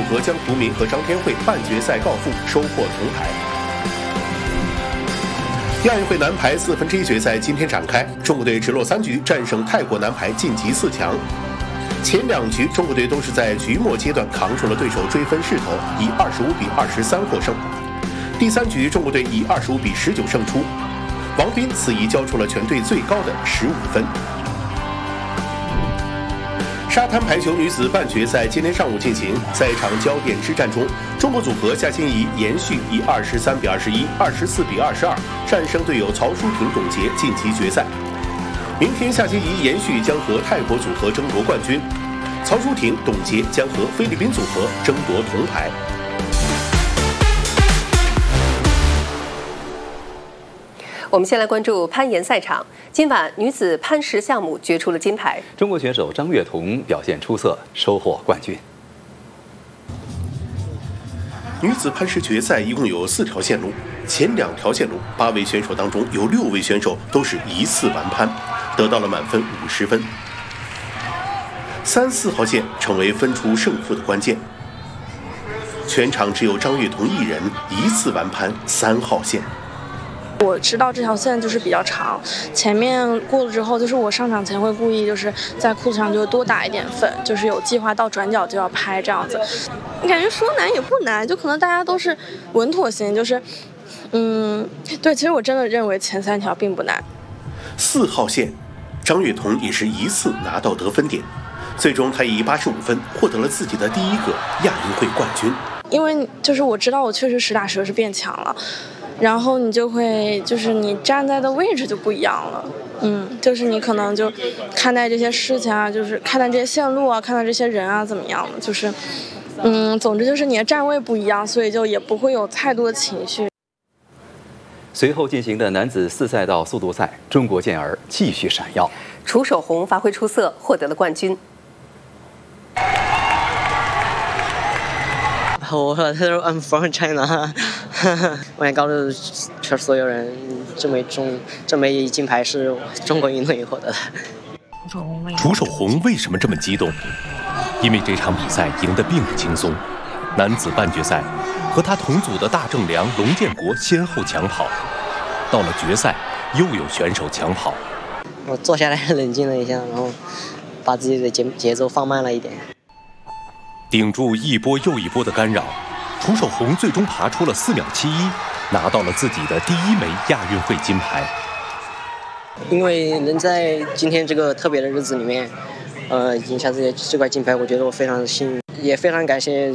合江福民和张天惠半决赛告负，收获铜牌。亚运会男排1/4决赛今天展开，中国队直落3局战胜泰国男排晋级4强。前2局中国队都是在局末阶段扛住了对手追分势头，以25-23获胜。第3局中国队以25-19胜出，王斌此役交出了全队最高的15分。沙滩排球女子半决赛今天上午进行，在一场焦点之战中，中国组合夏金怡延续以23-21、24-22战胜队友曹淑婷、董洁晋级决赛。明天夏金怡延续将和泰国组合争夺冠军，曹淑婷、董洁将和菲律宾组合争夺铜牌。 我们先来关注攀岩赛场，今晚女子攀石项目决出了金牌， 中国选手张悦彤表现出色，收获冠军。 女子攀石决赛一共有4条线路，前2条线路8位选手当中有6位选手都是一次完攀，得到了满分50分。3、4号线成为分出胜负的关键，全场只有张悦彤一人一次完攀3号线。 我知道这条线就是比较长，前面过了之后，就是我上场前会故意就是在裤子上就多打一点粉，就是有计划到转角就要拍这样子。感觉说难也不难，就可能大家都是稳妥型，就是对，其实我真的认为前3条并不难。 4号线，张悦彤也是一次拿到得分点，最终她以85分获得了自己的第1个亚运会冠军。 因为就是我知道我确实实打实是变强了。然后你就会，就是你站在的位置就不一样了，就是你可能就看待这些事情啊，就是看待这些线路啊，看待这些人啊，怎么样的，就是，总之就是你的站位不一样，所以就也不会有太多的情绪。 随后进行的男子4赛道速度赛，中国健儿继续闪耀， 楚守宏发挥出色，获得了冠军。 I'm from China 我想告诉全所有人，这枚金牌是中国运动员获得的。 楚守宏为什么这么激动？因为这场比赛赢得并不轻松。男子半决赛，和他同组的大正良、龙建国先后抢跑，到了决赛又有选手抢跑。 我坐下来冷静了一下，然后把自己的节奏放慢了一点。 顶住一波又一波的干扰，楚守宏最终爬出了4秒71，拿到了自己的第1枚亚运会金牌。 因为能在今天这个特别的日子里面，赢下这块金牌，我觉得我非常的幸运，也非常感谢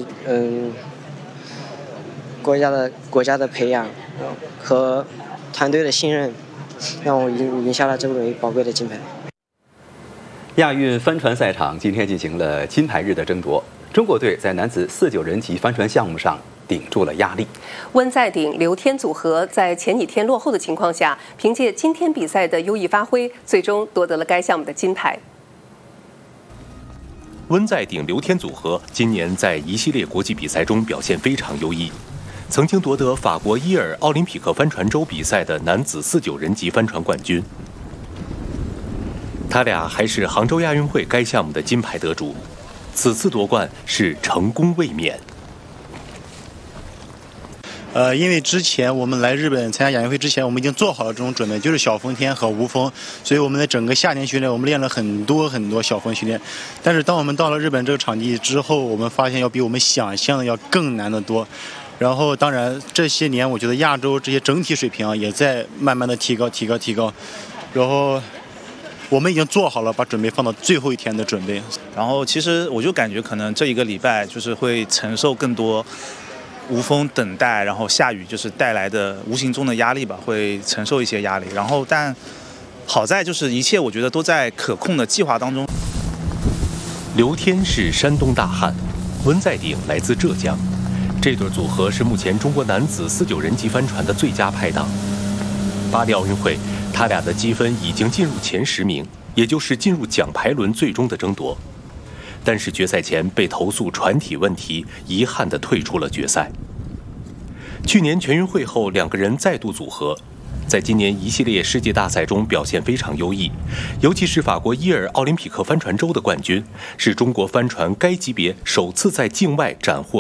国家的培养和团队的信任，让我赢下了这枚宝贵的金牌。 亚运帆船赛场今天进行了金牌日的争夺。中国队在男子49人级帆船项目上顶住了压力。 温在鼎、刘天组合在前几天落后的情况下，凭借今天比赛的优异发挥，最终夺得了该项目的金牌。 温在鼎、刘天组合今年在一系列国际比赛中表现非常优异，曾经夺得法国伊尔奥林匹克帆船周比赛的男子49人级帆船冠军。他俩还是杭州亚运会该项目的金牌得主。此次夺冠是成功卫冕。 因为之前我们来日本参加亚运会之前，我们已经做好了这种准备，就是小风天和无风，所以我们的整个夏天训练，我们练了很多小风训练。但是当我们到了日本这个场地之后，我们发现要比我们想象的要更难得多。然后当然这些年，我觉得亚洲这些整体水平啊，也在慢慢的提高。然后我们已经做好了把准备放到最后一天的准备。 然后其实我就感觉可能这1个礼拜就是会承受更多无风等待，然后下雨就是带来的无形中的压力吧，会承受一些压力。然后但好在就是一切我觉得都在可控的计划当中。 刘天是山东大汉，温在鼎来自浙江，这对组合是目前中国男子49人级帆船的最佳拍档。巴黎奥运会，他俩的积分已经进入前10名，也就是进入奖牌轮最终的争夺。但是决赛前被投诉船体问题，遗憾地退出了决赛。去年全运会后，2个人再度组合，在今年一系列世界大赛中表现非常优异，尤其是法国伊尔奥林匹克帆船周的冠军，是中国帆船该级别首次在境外斩获